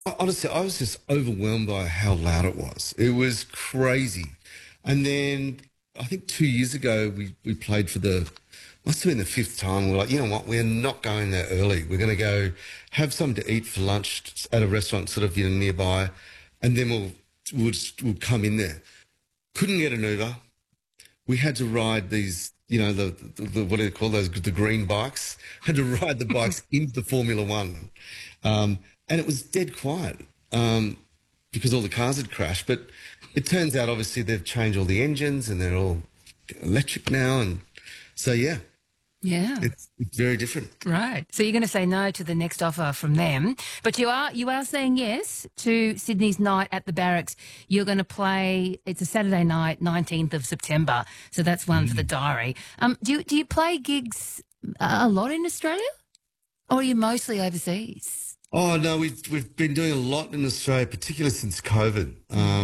Honestly, I was just overwhelmed by how loud it was. It was crazy. And then I think 2 years ago, we played for must have been the fifth time. We're like, you know what, we're not going there early. We're going to go have something to eat for lunch at a restaurant sort of, nearby. And then we'll come in there. Couldn't get an Uber. We had to ride these, what do they call those, the green bikes? Had to ride the bikes into the Formula One. And it was dead quiet because all the cars had crashed. But it turns out, obviously, they've changed all the engines and they're all electric now. And so, yeah. Yeah. It's very different. Right. So you're going to say no to the next offer from them, but you are saying yes to Sydney's night at the Barracks. You're going to play. It's a Saturday night, 19th of September. So that's one for the diary. Do you play gigs a lot in Australia, or are you mostly overseas? Oh no, we've been doing a lot in Australia, particularly since COVID.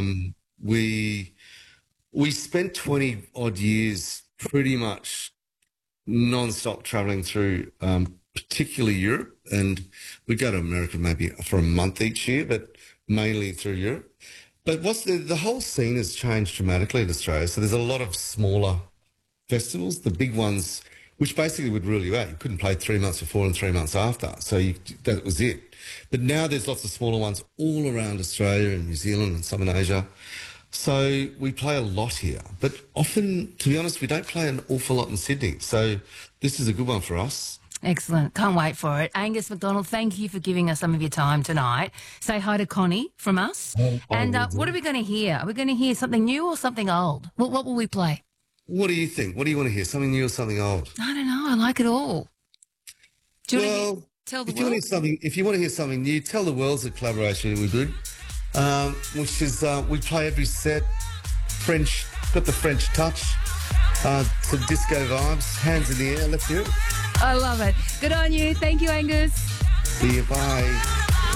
We spent 20 odd years pretty much non-stop travelling through, particularly Europe, and we go to America maybe for a month each year, but mainly through Europe. But the whole scene has changed dramatically in Australia. So there's a lot of smaller festivals, the big ones, which basically would rule you out. You couldn't play 3 months before and 3 months after, so that was it. But now there's lots of smaller ones all around Australia and New Zealand and some in Asia. So we play a lot here, but often, to be honest, we don't play an awful lot in Sydney. So this is a good one for us. Excellent. Can't wait for it. Angus McDonald, thank you for giving us some of your time tonight. Say hi to Connie from us. And what are we going to hear? Are we going to hear something new or something old? What will we play? What do you think? What do you want to hear? Something new or something old? I don't know. I like it all. Do you want to tell the world? If you want to hear something new, tell the world's a collaboration we did. Which is we play every set French, got the French touch, some disco vibes, hands in the air, let's hear it. I love it. Good on you. Thank you, Angus. See you, bye.